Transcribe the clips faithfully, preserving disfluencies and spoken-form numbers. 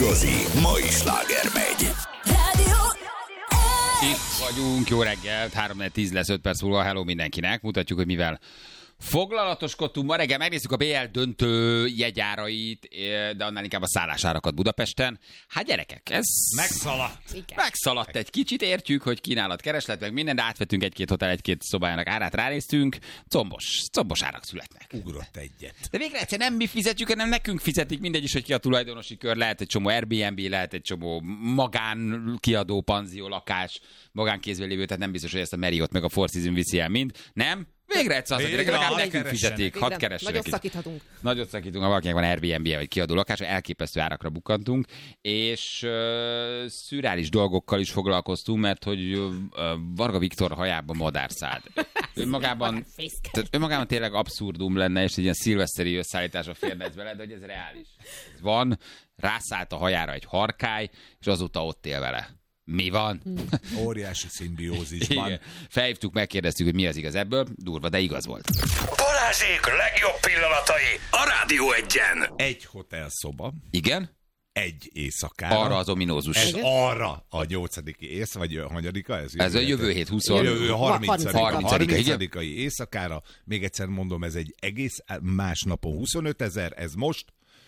igazi mai sláger megy. Itt vagyunk, jó reggelt, három tíz lesz, öt perc múlva, hello mindenkinek. Mutatjuk, hogy mivel foglalatoskodtunk. Ma reggel megnézzük a bé el döntő jegyárait, de annál inkább a szállásárakat Budapesten. Hát gyerekek, ez... Megszaladt. Megszaladt egy kicsit, értjük, hogy kínálat, kereslet, meg minden, de átvettünk egy-két hotel, egy-két szobájának árát, ránéztünk. Combos, combos árak születnek. Ugrott egyet. De végre egyszer nem mi fizetjük, hanem nekünk fizetik, mindegy is, hogy ki a tulajdonosi kör, lehet egy csomó Airbnb, lehet egy csomó magán kiadó, panzió, lakás, magánkézben lévő, tehát nem biztos, hogy ezt a Marriott meg a Four Seasons viszi el mind. Nem? Végre egyszer azt mondják, legalább nekünk fizetik, hadd keressenek. Nagyot szakíthatunk. Nagyot szakítunk, ha valakinek van Airbnb-je vagy kiadó lakás, elképesztő árakra bukkantunk, és uh, szürreális dolgokkal is foglalkoztunk, mert hogy uh, Varga Viktor hajában madár szállt. Önmagában, tehát önmagában tényleg abszurdum lenne, és egy ilyen szilveszteri összeállításra férne bele, de hogy ez reális. Ez van, rászállt a hajára egy harkály, és azóta ott él vele. Mi van? Óriási szimbiózisban. Igen. Felhívtuk, megkérdeztük, hogy mi az igaz ebből. Durva, de igaz volt. Balázsék legjobb pillanatai a Rádió Egyen. Egy hotelszoba, Igen? egy éjszakára. Arra az ominózus. Ez arra a nyolcadiki ész, vagy a hanyadika? Ez, Ez a jövő hét húsz. Jövő harmincadika harmincadika éjszakára. Még egyszer mondom, ez egy egész más napon huszonötezer, ez most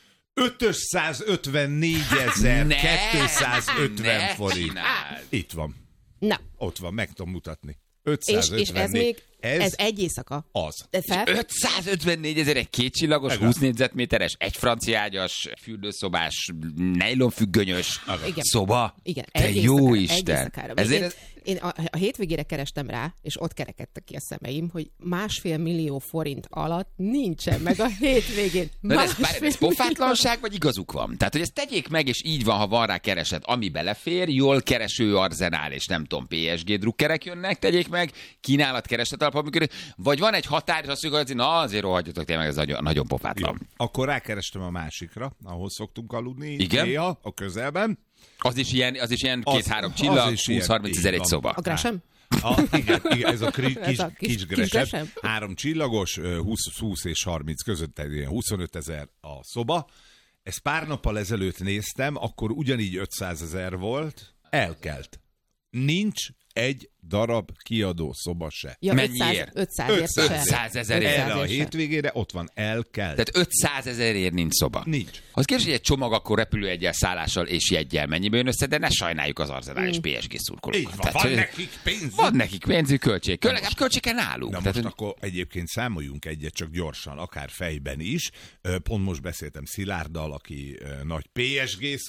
ötszázötvennégyezer-kétszázötven forint. Csináld. Itt van. Na. Ott van, meg tudom mutatni. És, ötszázötvennégy. és ez még, ez, ez egy éjszaka. az. De fel... ötszázötvennégy ezer egy kétcsillagos, Igen. húsz négyzetméteres, egy franciágyas, fürdőszobás, nejlonfüggönyös Igen. szoba. Igen, Te egy jó éjszaka, egy Isten. éjszakára. Ezért én, ez... én a, a hétvégére kerestem rá, és ott kerekedtek ki a szemeim, hogy másfél millió forint alatt nincsen meg a hétvégén. De ez, bár, ez pofátlanság, vagy igazuk van? Tehát, hogy ezt tegyék meg, és így van, ha van rá kereset, ami belefér, jól kereső arzenál, és nem tudom, pé es gé drukkerek jönnek, tegyék meg, kínálat, kereslet alapon működik, vagy van egy határ, és azt mondjuk, hogy na azért rohadjatok, tényleg ez nagyon, nagyon pofátlan. Jó. Akkor rákerestem a másikra, ahol szoktunk aludni. Igen? Néha, a közelben. Az is ilyen, az is ilyen Az- két-három az csillag, is ilyen, húsz-harminc ezer így egy van. szoba. A Gresham? A, igen, igen, ez a kis, Ez kis, a kis- kis, kis Gresham. Gresham. Három csillagos, húsz, húsz és harminc között egy ilyen huszonötezer a szoba. Ezt pár nappal ezelőtt néztem, akkor ugyanígy ötszázezer volt. Elkelt. Nincs egy darab kiadó szoba se. Ja, Mennyiért? ötszáz se. ötszázezerért. Erre a se. hétvégére ott van, elkelt. Tehát ötszázezerért nincs szoba. Nincs. Az kérdés, hogy egy csomag akkor repülőjeggyel, szállással és jeggyel mennyibe jön össze, de ne sajnáljuk az Arzenál és pé es gé Így szurkolókat. van, van hogy nekik pénz. van nekik pénzük, költség. Legalább költségen nálunk. Na Tehát, most hogy- akkor egyébként számoljunk egyet csak gyorsan, akár fejben is. Pont most beszéltem Szilárddal, aki nagy pé es gé